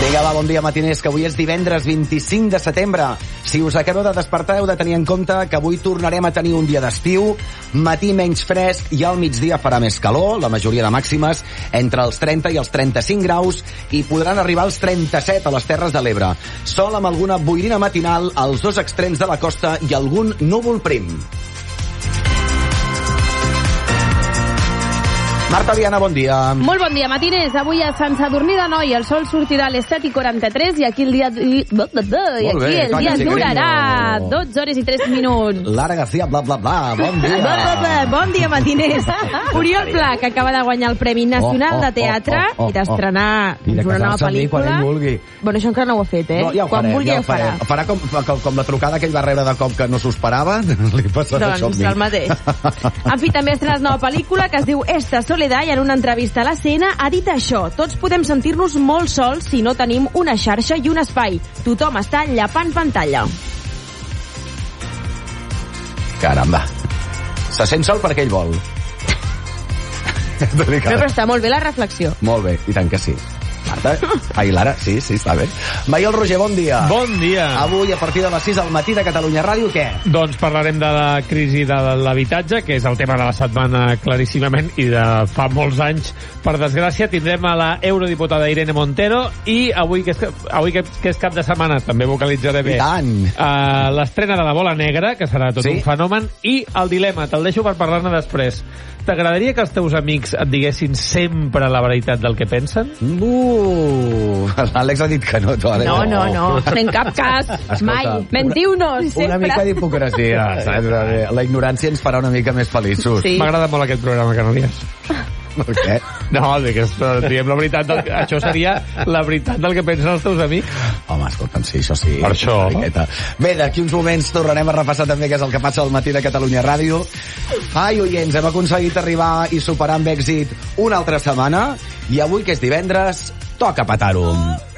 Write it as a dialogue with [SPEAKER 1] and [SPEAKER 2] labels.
[SPEAKER 1] Vinga, va, bon dia, matiners, que avui és divendres 25 de setembre. Si us acabeu de despertar, heu de tenir en compte que avui tornarem a tenir un dia d'estiu, matí menys fresc i al migdia farà més calor, la majoria de màximes entre els 30 i els 35 graus, i podran arribar als 37 a les Terres de l'Ebre. Sol amb alguna boirina matinal als dos extrems de la costa i algun núvol prim. Marta Viana, bon dia.
[SPEAKER 2] Molt bon dia, matiners. Avui a Sant Sadurní d'Anoia el sol sortirà a les 7:43 i aquí el dia durarà 12 hores i 3 minuts.
[SPEAKER 1] Lara García, bla, bla, bla, bon dia.
[SPEAKER 2] Bon dia, matiners. Oriol Pla, que acaba de guanyar el Premi Nacional de Teatre i d'estrenar una nova pel·lícula. Bueno, això encara no ho ha fet, eh?
[SPEAKER 1] No, ja ho
[SPEAKER 2] quan
[SPEAKER 1] farem,
[SPEAKER 2] vulgui
[SPEAKER 1] ja
[SPEAKER 2] ho farà.
[SPEAKER 1] Farà com la trucada que ell va rebre de cop que no s'ho esperava. Li passa això a mi.
[SPEAKER 2] Doncs el mateix. En fi, també ha estrenat nova pel·lícula que es diu Esta Soledad, i en una entrevista a la Sena ha dit això: tots podem sentir-nos molt sols si no tenim una xarxa i un espai. Tothom està llapant pantalla.
[SPEAKER 1] Caramba. Se sent sol perquè ell vol.
[SPEAKER 2] Però està molt bé la reflexió.
[SPEAKER 1] Molt bé, i tant que sí. Marta? Ai, Lara, sí, està bé. Maiol Roger, bon dia.
[SPEAKER 3] Bon dia.
[SPEAKER 1] Avui, a partir de les 6 al matí de Catalunya Ràdio, què?
[SPEAKER 3] Doncs parlarem de la crisi de l'habitatge, que és el tema de la setmana claríssimament, i de fa molts anys, per desgràcia. Tindrem a la eurodiputada Irene Montero, i avui que és cap de setmana, també vocalitzaré bé.
[SPEAKER 1] I tant.
[SPEAKER 3] L'estrena de La Bola Negra, que serà tot un fenomen, i el dilema, te'l deixo per parlar-ne després. T'agradaria que els teus amics et diguessin sempre la veritat del que pensen?
[SPEAKER 1] L'Àlex ha dit que no.
[SPEAKER 2] No, en cap cas. Escolta, mai. Mentiu-nos, sempre.
[SPEAKER 1] Una mica d'hipocresia. La ignorància ens farà una mica més feliços.
[SPEAKER 3] Sí. M'agrada molt aquest programa, Canalies.
[SPEAKER 1] Per què?
[SPEAKER 3] No, diguem la veritat. Això seria la veritat del que pensen els teus amics.
[SPEAKER 1] Home, escolta'm, sí, això sí.
[SPEAKER 3] Per això.
[SPEAKER 1] Bé, d'aquí uns moments tornarem a repassar també què és el que passa al matí de Catalunya Ràdio. Ai, oients, hem aconseguit arribar i superar amb èxit una altra setmana, i avui, que és divendres, toca petar-ho.